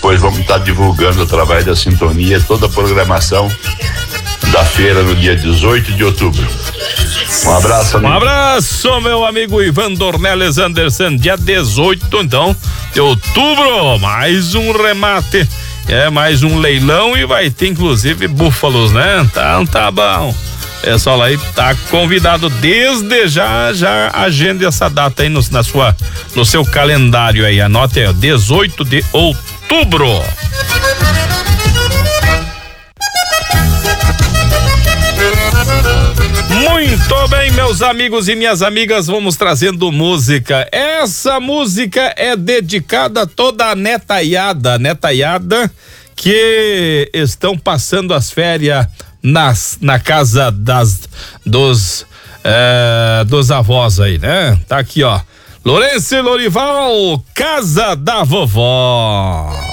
depois vamos estar divulgando através da sintonia toda a programação da feira no dia 18 de outubro. Um abraço, amigo. Um abraço, meu amigo Ivan Dornelles Anderson, dia 18, então, de outubro, mais um remate, mais um leilão e vai ter inclusive búfalos, né? Tá bom. Pessoal aí tá convidado desde já agende essa data aí no seu calendário aí, anote aí, 18 de outubro. Muito bem, meus amigos e minhas amigas, vamos trazendo música. Essa música é dedicada a toda a netaiada que estão passando as férias na casa dos avós aí, né? Tá aqui, ó. Lourenço e Lorival, Casa da Vovó.